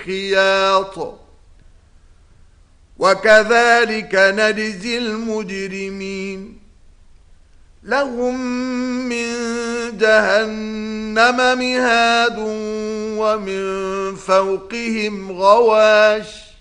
الخياط وكذلك نجزي المجرمين لهم من جهنم مهاد ومن فوقهم غواش